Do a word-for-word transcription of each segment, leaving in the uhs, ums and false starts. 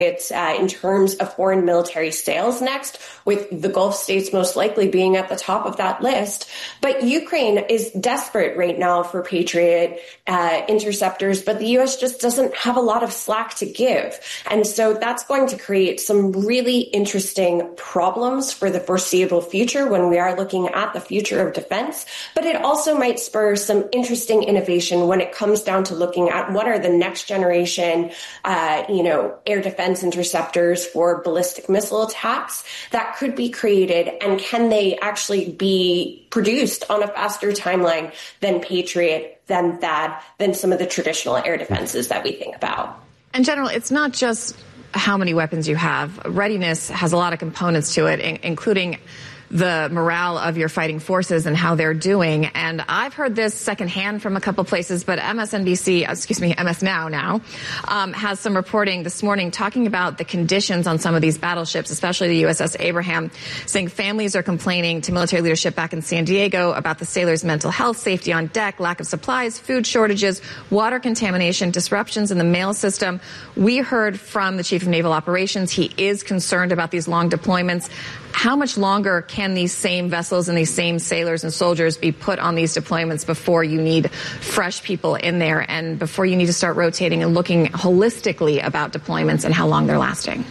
It's uh, in terms of foreign military sales next, with the Gulf states most likely being at the top of that list. But Ukraine is desperate right now for Patriot uh, interceptors, but the U S just doesn't have a lot of slack to give. And so that's going to create some really interesting problems for the foreseeable future when we are looking at the future of defense. But it also might spur some interesting innovation when it comes down to looking at what are the next generation, uh, you know, air defense interceptors for ballistic missile attacks that could be created, and can they actually be produced on a faster timeline than Patriot, than THAAD, than some of the traditional air defenses that we think about. And General, it's not just how many weapons you have. Readiness has a lot of components to it, including the morale of your fighting forces and how they're doing. And I've heard this secondhand from a couple places, but M S N B C, excuse me, M S Now now, um, has some reporting this morning talking about the conditions on some of these battleships, especially the U S S Abraham, saying families are complaining to military leadership back in San Diego about the sailors' mental health, safety on deck, lack of supplies, food shortages, water contamination, disruptions in the mail system. We heard from the Chief of Naval Operations. He is concerned about these long deployments. How much longer can these same vessels and these same sailors and soldiers be put on these deployments before you need fresh people in there and before you need to start rotating and looking holistically about deployments and how long they're lasting?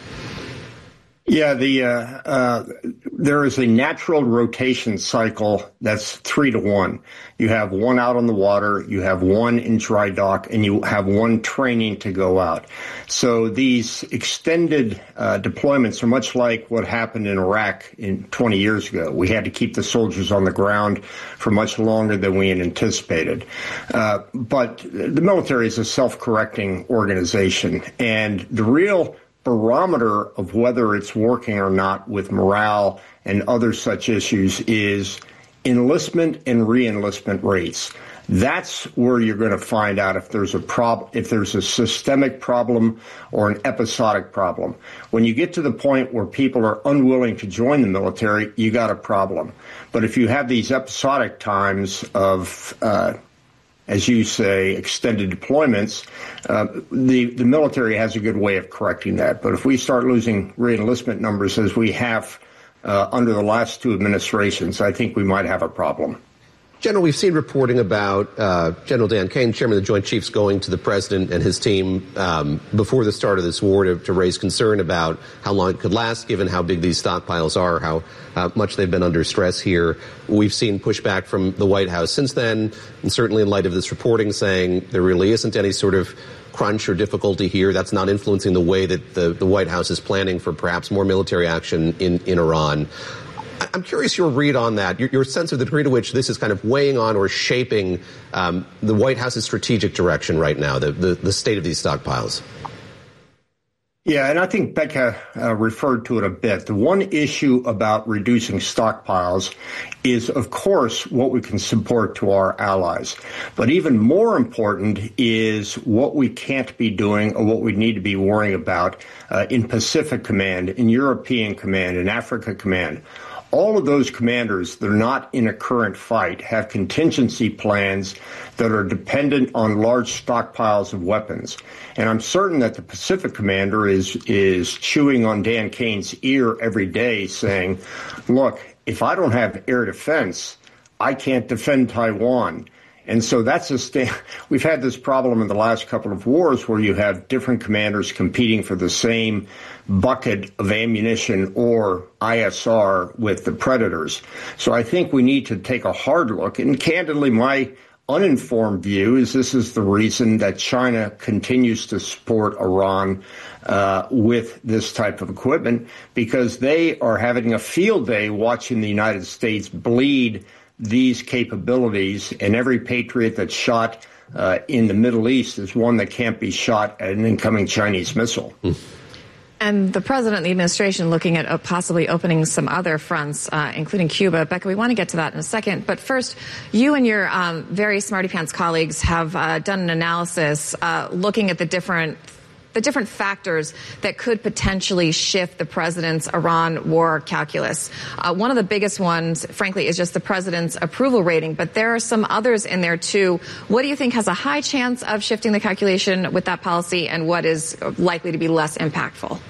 Yeah, the uh, uh, there is a natural rotation cycle that's three to one. You have one out on the water, you have one in dry dock, and you have one training to go out. So these extended uh, deployments are much like what happened in Iraq in twenty years ago. We had to keep the soldiers on the ground for much longer than we had anticipated. Uh, but the military is a self-correcting organization, and the real barometer of whether it's working or not with morale and other such issues is enlistment and re-enlistment rates. That's where you're going to find out if there's a prob- if there's a systemic problem or an episodic problem. When you get to the point where people are unwilling to join the military, you got a problem. But if you have these episodic times of uh, as you say, extended deployments, uh, the, the military has a good way of correcting that. But if we start losing re-enlistment numbers as we have uh, under the last two administrations, I think we might have a problem. General, we've seen reporting about uh, General Dan Kane, chairman of the Joint Chiefs, going to the president and his team um, before the start of this war to, to raise concern about how long it could last, given how big these stockpiles are, how uh, much they've been under stress here. We've seen pushback from the White House since then, and certainly in light of this reporting saying there really isn't any sort of crunch or difficulty here. That's not influencing the way that the, the White House is planning for perhaps more military action in, in Iran. I'm curious your read on that, your, your sense of the degree to which this is kind of weighing on or shaping um, the White House's strategic direction right now, the, the, the state of these stockpiles. Yeah, and I think Becca uh, referred to it a bit. The one issue about reducing stockpiles is, of course, what we can support to our allies. But even more important is what we can't be doing or what we need to be worrying about uh, in Pacific Command, in European Command, in Africa Command. All of those commanders that are not in a current fight have contingency plans that are dependent on large stockpiles of weapons. And I'm certain that the Pacific commander is is chewing on Dan Kane's ear every day saying, look, if I don't have air defense, I can't defend Taiwan. And so that's a sta- we've had this problem in the last couple of wars where you have different commanders competing for the same bucket of ammunition or I S R with the predators. So I think we need to take a hard look. And candidly, my uninformed view is this is the reason that China continues to support Iran uh, with this type of equipment, because they are having a field day watching the United States bleed these capabilities, and every Patriot that's shot uh, in the Middle East is one that can't be shot at an incoming Chinese missile. Mm. And the president and the administration looking at uh, possibly opening some other fronts, uh, including Cuba. Becca, we want to get to that in a second. But first, you and your um, very smarty-pants colleagues have uh, done an analysis uh, looking at the different the different factors that could potentially shift the president's Iran war calculus. Uh, one of the biggest ones, frankly, is just the president's approval rating, but there are some others in there too. What do you think has a high chance of shifting the calculation with that policy, and what is likely to be less impactful?